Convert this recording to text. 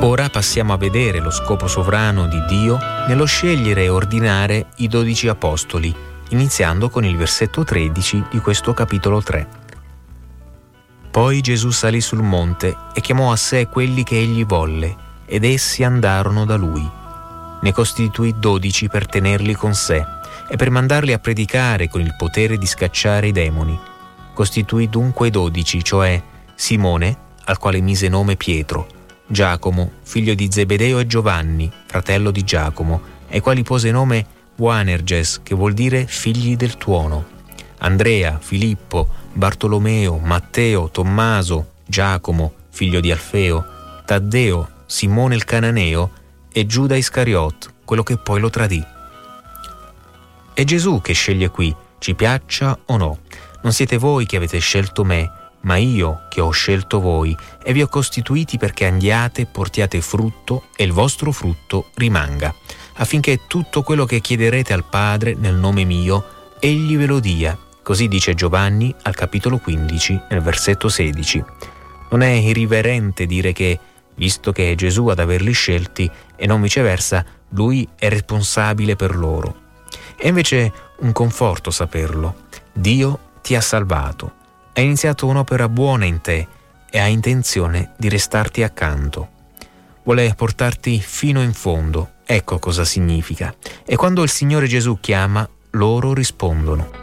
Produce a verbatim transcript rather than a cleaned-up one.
Ora passiamo a vedere lo scopo sovrano di Dio nello scegliere e ordinare i dodici apostoli, iniziando con il versetto tredici di questo capitolo tre. Poi Gesù salì sul monte e chiamò a sé quelli che egli volle, ed essi andarono da lui. Ne costituì dodici per tenerli con sé e per mandarli a predicare con il potere di scacciare i demoni. Costituì dunque dodici, cioè Simone, al quale mise nome Pietro, Giacomo, figlio di Zebedeo, e Giovanni, fratello di Giacomo, ai quali pose nome Boanerges, che vuol dire figli del tuono, Andrea, Filippo, Bartolomeo, Matteo, Tommaso, Giacomo, figlio di Alfeo, Taddeo, Simone il Cananeo e Giuda Iscariot, quello che poi lo tradì. È Gesù che sceglie qui, ci piaccia o no. Non siete voi che avete scelto me, ma io che ho scelto voi e vi ho costituiti perché andiate, portiate frutto e il vostro frutto rimanga, affinché tutto quello che chiederete al Padre nel nome mio, egli ve lo dia. Così dice Giovanni al capitolo quindici, nel versetto sedici. Non è irriverente dire che, visto che è Gesù ad averli scelti e non viceversa, lui è responsabile per loro. È invece un conforto saperlo. Dio ti ha salvato, ha iniziato un'opera buona in te e ha intenzione di restarti accanto. Vuole portarti fino in fondo, ecco cosa significa. E quando il Signore Gesù chiama, loro rispondono.